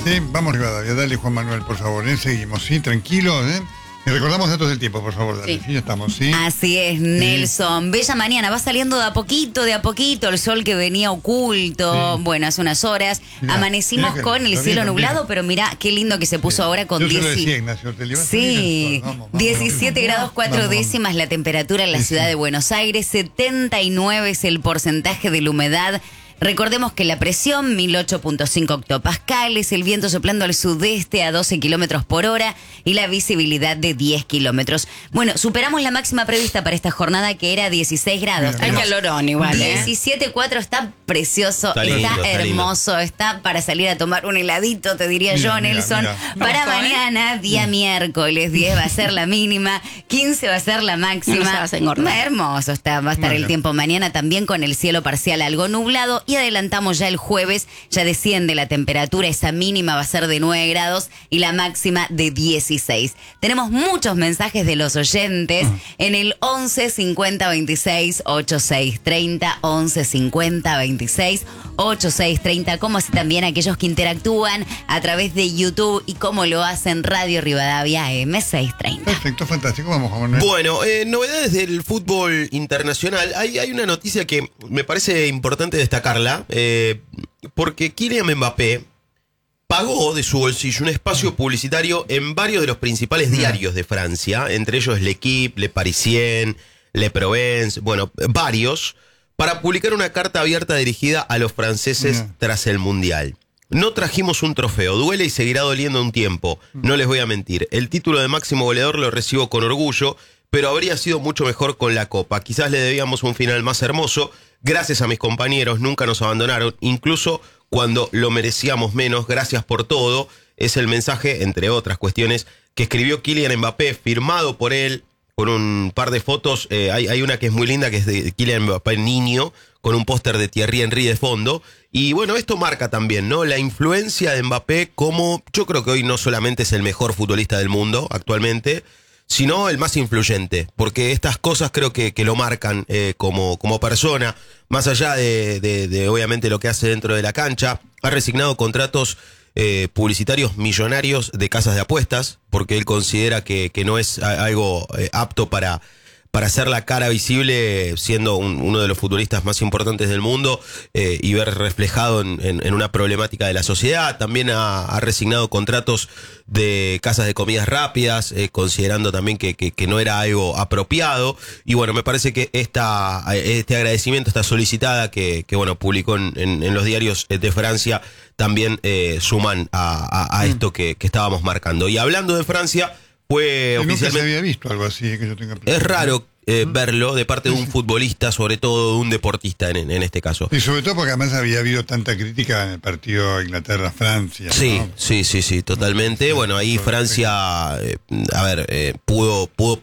Sí, vamos Rivadavia, dale Juan Manuel, por favor, seguimos, sí, tranquilo, Y recordamos datos del tiempo, por favor, dale, sí, ya estamos, sí. Así es, Nelson. Bella mañana, va saliendo de a poquito, el sol que venía oculto, bueno, hace unas horas. Mirá, amanecimos mirá con el cielo bien, nublado, bien. pero mirá qué lindo que se puso ahora con Yo se lo decía, Ignacio, te llevas Sí, vamos, 17 grados 4 décimas la temperatura en la ciudad de Buenos Aires, 79 es el porcentaje de la humedad. Recordemos que la presión, 1008.5 hectopascales, el viento soplando al sudeste a 12 kilómetros por hora y la visibilidad de 10 kilómetros. Bueno, superamos la máxima prevista para esta jornada, que era 16 grados. Hay calorón igual, 17.4 está precioso, está hermoso, está para salir a tomar un heladito, te diría yo, Nelson. Para mañana, día miércoles, 10 va a ser la mínima, 15 va a ser la máxima. Hermoso va a estar el tiempo mañana, también con el cielo parcial algo nublado. Y adelantamos ya el jueves, ya desciende la temperatura, esa mínima va a ser de 9 grados y la máxima de 16. Tenemos muchos mensajes de los oyentes en el 11 50 26 86 30, 11 50 26 86 30, como así también aquellos que interactúan a través de YouTube y como lo hacen Radio Rivadavia M630. Perfecto, fantástico, vamos a poner. Bueno, novedades del fútbol internacional. Hay una noticia que me parece importante destacarla, porque Kylian Mbappé pagó de su bolsillo un espacio publicitario en varios de los principales diarios de Francia, entre ellos L'Équipe, Le Parisien, Le Provence, bueno, varios, para publicar una carta abierta dirigida a los franceses tras el Mundial. No trajimos un trofeo, duele y seguirá doliendo un tiempo, no les voy a mentir. El título de máximo goleador lo recibo con orgullo, pero habría sido mucho mejor con la Copa. Quizás le debíamos un final más hermoso. Gracias a mis compañeros, nunca nos abandonaron, incluso cuando lo merecíamos menos. Gracias por todo. Es el mensaje, entre otras cuestiones, que escribió Kylian Mbappé, firmado por él, con un par de fotos. Hay una que es muy linda, que es de Kylian Mbappé niño, con un póster de Thierry Henry de fondo. Y bueno, esto marca también, ¿no?, la influencia de Mbappé, como yo creo que hoy no solamente es el mejor futbolista del mundo actualmente, sino el más influyente, porque estas cosas creo que lo marcan como persona, más allá de obviamente lo que hace dentro de la cancha. Ha resignado contratos publicitarios millonarios de casas de apuestas, porque él considera que no es algo apto para hacer la cara visible, siendo uno de los futbolistas más importantes del mundo, y ver reflejado en una problemática de la sociedad. También ha resignado contratos de casas de comidas rápidas, considerando también que no era algo apropiado. Y bueno, me parece que este agradecimiento, esta solicitada que bueno, publicó en los diarios de Francia, también suman a esto que estábamos marcando. Y hablando de Francia, fue oficialmente... Nunca se había visto algo así, que yo tenga presente. Es raro verlo de parte de un futbolista, sobre todo de un deportista en este caso. Y sobre todo porque además había habido tanta crítica en el partido Inglaterra-Francia, Sí, ¿no? sí, totalmente. Bueno, ahí Francia, pudo